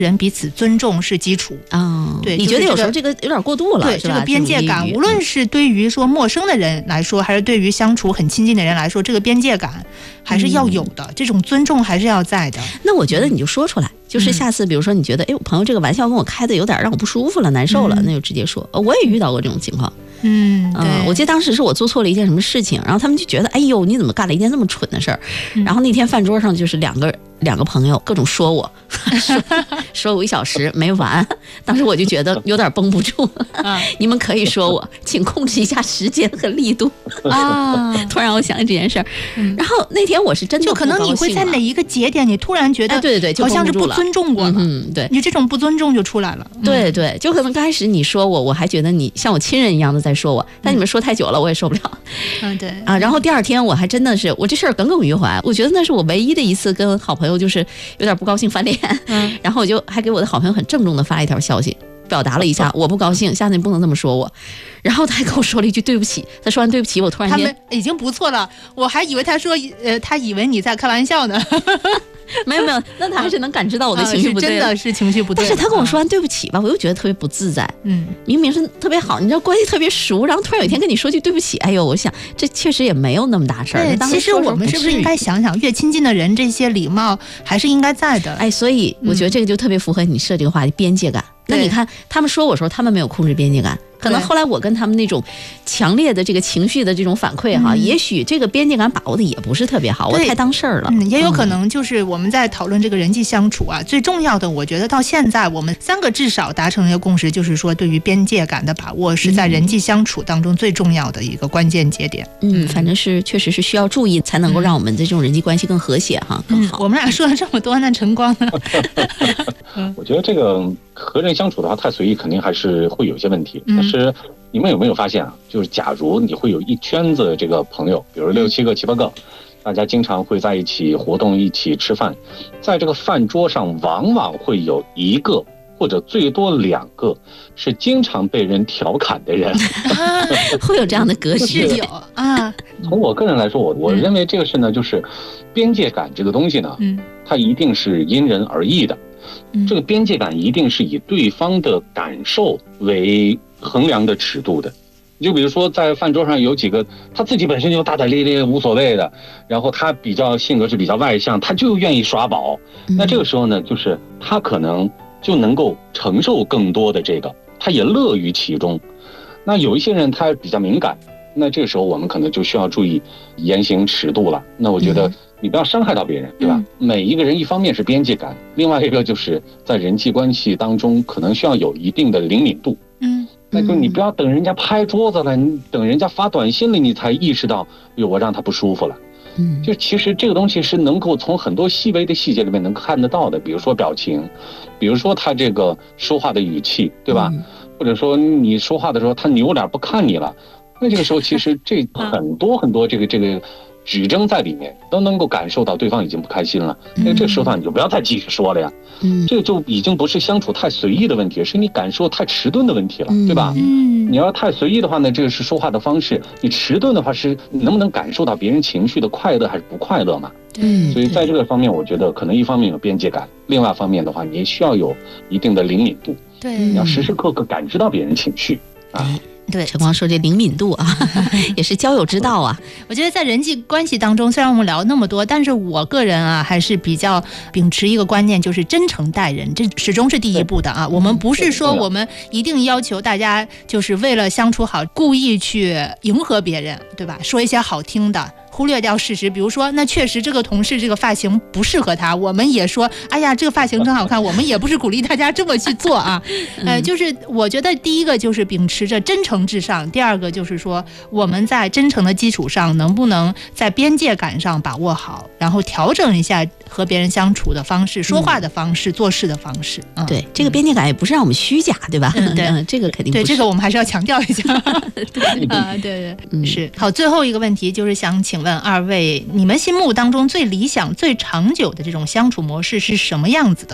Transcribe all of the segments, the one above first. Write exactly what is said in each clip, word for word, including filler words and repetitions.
人彼此尊重是基础啊、哦。 对， 你觉得有时候这个有点过度了， 对是吧？ 这个边界感，无论是对于说陌生的人来说，还是对于相处很亲近的人来说，这个边界感还是要有的，嗯、这种尊重还是要在的。 那我觉得你就说出来，就是下次比如说你觉得，哎，我朋友这个玩笑跟我开的有点让我不舒服了，难受了，嗯、那就直接说。我也遇到过这种情况。 嗯，对、 呃，我记得当时是我做错了一件什么事情，然后他们就觉得，哎呦，你怎么干了一件这么蠢的事儿？嗯、然后那天饭桌上就是两个两个朋友各种说我，说说我一小时没完，当时我就觉得有点绷不住。啊、你们可以说我，请控制一下时间和力度啊！突然我想起这件事儿，嗯、然后那天我是真的就可能你会在哪一个节点，你突然觉得， 哎、对对对， 好像是不尊重过了， 嗯，对， 你这种不尊重就出来了。 嗯、对对，就可能刚开始你说我，我还觉得你像我亲人一样的在说我，但你们说太久了，我也受不了。 嗯，对啊，然后第二天我还真的是，我这事儿耿耿于怀，我觉得那是我唯一的一次跟好朋友就是有点不高兴翻脸，嗯，然后我就还给我的好朋友很郑重的发了一条消息，表达了一下我不高兴，下次你不能这么说我。然后他还跟我说了一句对不起，他说完对不起，我突然间他们已经不错了，我还以为他说呃，他以为你在开玩笑呢。 没有没有，那他还是能感知到我的情绪不对、 啊、真的是情绪不对。 但是他跟我说完对不起吧，我又觉得特别不自在。嗯，明明是特别好，你知道关系特别熟，然后突然有一天跟你说句对不起，哎呦，我想这确实也没有那么大事儿。 对，其实我们是不是应该想想，越亲近的人，这些礼貌还是应该在的。 哎，所以我觉得这个就特别符合你设这个话题，边界感。那你看他们说我说他们没有控制边界感，可能后来我跟他们那种强烈的这个情绪的这种反馈哈，也许这个边界感把握的也不是特别好，我太当事儿了。 嗯，也有可能就是我们在讨论这个人际相处啊，最重要的我觉得到现在我们三个至少达成一个共识，就是说对于边界感的把握是在人际相处当中最重要的一个关键节点。 嗯，反正是确实是需要注意，才能够让我们的这种人际关系更和谐哈，更好。 嗯、我们俩说了这么多，那晨光呢？ 我觉得这个和人相处的话太随意，肯定还是会有一些问题。但是你们有没有发现啊？就是假如你会有一圈子这个朋友，比如六七个、七八个，大家经常会在一起活动、一起吃饭，在这个饭桌上，往往会有一个或者最多两个是经常被人调侃的人， 啊、会有这样的格式有啊。 从我个人来说，我我认为这个是呢，就是边界感这个东西呢，嗯，它一定是因人而异的。这个边界感一定是以对方的感受为衡量的尺度的。就比如说在饭桌上有几个他自己本身就大大咧咧无所谓的，然后他比较性格是比较外向，他就愿意耍宝，那这个时候呢，就是他可能就能够承受更多的这个，他也乐于其中。那有一些人他比较敏感，那这个时候我们可能就需要注意言行尺度了。那我觉得你不要伤害到别人，对吧？嗯、每一个人一方面是边界感，另外一个就是在人际关系当中可能需要有一定的灵敏度。嗯，那就你不要等人家拍桌子了，你等人家发短信了，你才意识到，哟，我让他不舒服了。嗯，就其实这个东西是能够从很多细微的细节里面能看得到的，比如说表情，比如说他这个说话的语气，对吧？嗯、或者说你说话的时候他扭脸不看你了，那这个时候其实这很多很多这个这个指征在里面，都能够感受到对方已经不开心了。那这时候你就不要再继续说了呀。嗯，这就已经不是相处太随意的问题，是你感受太迟钝的问题了，对吧？嗯，你要太随意的话呢，这个是说话的方式；你迟钝的话，是你能不能感受到别人情绪的快乐还是不快乐嘛？嗯，所以在这个方面，我觉得可能一方面有边界感，另外一方面的话，你也需要有一定的灵敏度。对，你要时时刻刻感知到别人情绪啊。 对，晨光说这灵敏度啊，也是交友之道啊。 我觉得在人际关系当中，虽然我们聊那么多，但是我个人啊，还是比较秉持一个观念，就是真诚待人，这始终是第一步的啊。我们不是说我们一定要求大家就是为了相处好，故意去迎合别人，对吧？说一些好听的，忽略掉事实。比如说，那确实这个同事这个发型不适合他，我们也说，哎呀，这个发型真好看，我们也不是鼓励大家这么去做啊。呃，就是我觉得第一个就是秉持着真诚至上，第二个就是说我们在真诚的基础上，能不能在边界感上把握好，然后调整一下和别人相处的方式、说话的方式、做事的方式。嗯、 对，这个边界感也不是让我们虚假，对吧？ 嗯，对， 嗯、这个肯定不是。 对，这个我们还是要强调一下。对啊，对对，嗯、是。好，最后一个问题就是想请问二位，你们心目当中最理想、最长久的这种相处模式是什么样子的？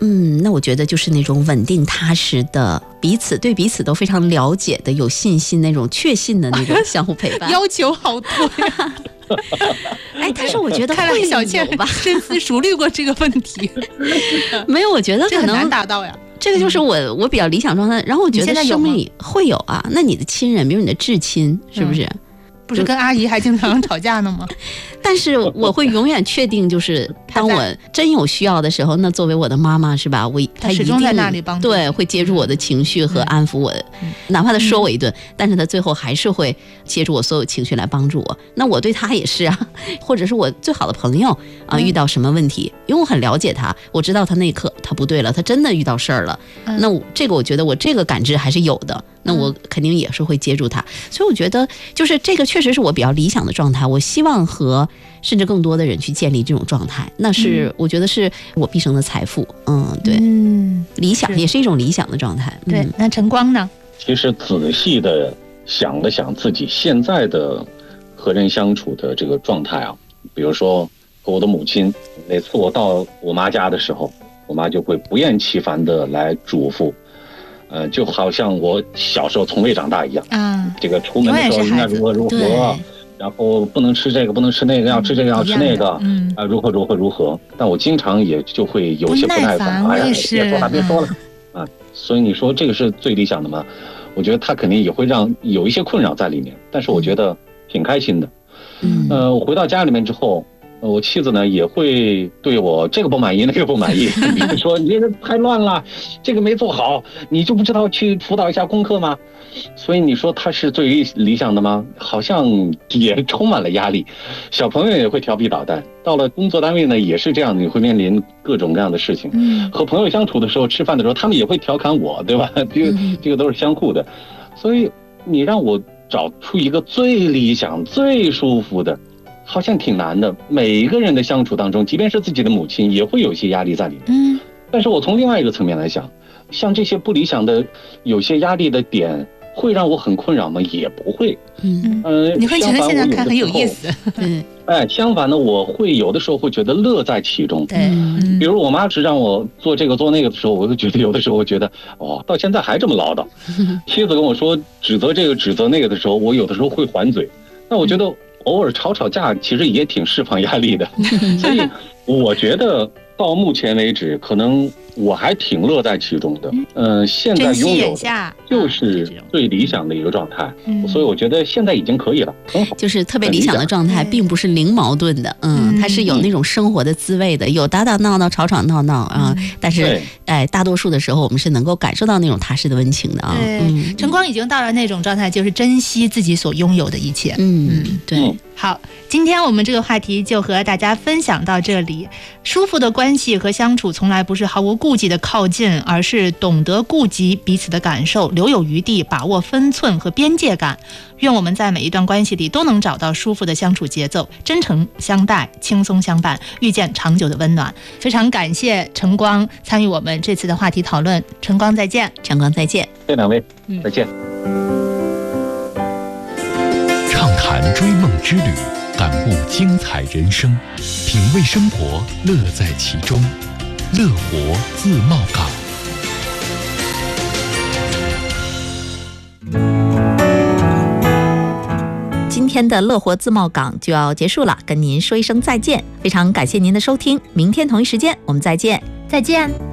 嗯，那我觉得就是那种稳定踏实的，彼此对彼此都非常了解的，有信心那种确信的那种相互陪伴。 要求好多呀。 哎，但是我觉得会小倩吧， 深思熟虑过这个问题。 没有，我觉得可能很难达到呀。 这个就是我、嗯、我比较理想状态。然后我觉得生命里会有啊，那你的亲人，比如你的至亲，是不是？嗯， 不是跟阿姨还经常吵架呢吗？ 但是我会永远确定，就是当我真有需要的时候，那作为我的妈妈是吧？我她始终在那里帮助， 对，会接住我的情绪和安抚我，嗯、哪怕她说我一顿，嗯、但是她最后还是会接住我所有情绪来帮助我。那我对她也是啊，或者是我最好的朋友啊，遇到什么问题，因为我很了解她，我知道她那一刻她不对了，她真的遇到事儿了。嗯、那我这个我觉得我这个感知还是有的。那我肯定也是会接住他，所以我觉得就是这个确实是我比较理想的状态。我希望和甚至更多的人去建立这种状态，那是我觉得是我毕生的财富。嗯，对，嗯，理想也是一种理想的状态。 对，嗯、那晨光呢？ 其实仔细的想了想自己现在的和人相处的这个状态啊，比如说和我的母亲，每次我到我妈家的时候，我妈就会不厌其烦的来嘱咐。呃，就好像我小时候从未长大一样，嗯，这个出门的时候应该如何如何，然后不能吃这个，不能吃那个，要吃这个，要吃那个，嗯，啊，如何如何如何。但我经常也就会有些不耐烦，哎呀，别说了，别说了，啊，所以你说这个是最理想的吗？我觉得他肯定也会让有一些困扰在里面，但是我觉得挺开心的。嗯，呃，我回到家里面之后。我妻子呢也会对我这个不满意那个不满意，你说你这个太乱了，这个没做好，你就不知道去辅导一下功课吗？所以你说他是最理想的吗？好像也充满了压力，小朋友也会调皮捣蛋，到了工作单位呢也是这样，你会面临各种各样的事情。嗯，和朋友相处的时候，吃饭的时候，他们也会调侃我，对吧？这个这个都是相互的，所以你让我找出一个最理想、最舒服的。好像挺难的，每一个人的相处当中，即便是自己的母亲，也会有一些压力在里面。嗯，但是我从另外一个层面来想，像这些不理想的、有些压力的点，会让我很困扰吗？也不会。嗯呃， 你会觉得现在看很有意思。 嗯，哎，相反呢，我会有的时候会觉得乐在其中。对，嗯、比如我妈是让我做这个做那个的时候，我就觉得有的时候我觉得，哦，到现在还这么唠叨。妻子跟我说指责这个指责那个的时候，我有的时候会还嘴。那我觉得。偶尔吵吵架其实也挺释放压力的，所以我觉得到目前为止可能我还挺乐在其中的。嗯、呃，现在拥有的就是最理想的一个状态，嗯、所以我觉得现在已经可以了，很好。 就是特别理想的状态，并不是零矛盾的，嗯，它是有那种生活的滋味的，有打打闹闹、吵吵闹闹啊。但是，哎，大多数的时候我们是能够感受到那种踏实的温情的啊。 对，晨光已经到了那种状态，就是珍惜自己所拥有的一切。 嗯，对。 好，今天我们这个话题就和大家分享到这里。舒服的关系和相处从来不是毫无顾忌的靠近，而是懂得顾及彼此的感受，留有余地，把握分寸和边界感。愿我们在每一段关系里都能找到舒服的相处节奏，真诚相待，轻松相伴，遇见长久的温暖。非常感谢晨光参与我们这次的话题讨论，晨光再见。 晨光再见。 这两位再见。 畅谈追梦之旅，感悟精彩人生，品味生活，乐在其中。乐活自贸港。 今天的乐活自贸港就要结束了，跟您说一声再见。非常感谢您的收听，明天同一时间我们再见。 再见。